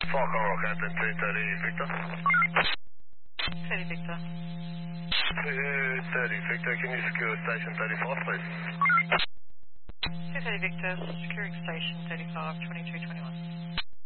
Falcon Roll, Captain 230 Victor. 30 Victor. 230 Victor, can you secure station 35, please? 230 Victor, securing station 35, 2221.